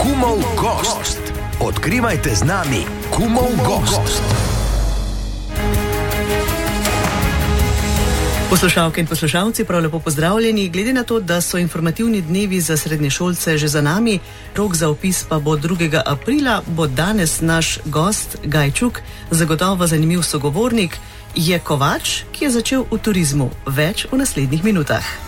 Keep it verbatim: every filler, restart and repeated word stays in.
Kumov gost. Odkrivajte z nami Kumov gost. Poslušalke in poslušalci, prav lepo pozdravljeni. Glede na to, da so informativni dnevi za srednješolce že za nami, rok za vpis pa bo drugega aprila, bo danes naš gost Gajčuk zagotovo zanimiv sogovornik. Je kovač, ki je začel v turizmu. Več v naslednjih minutah.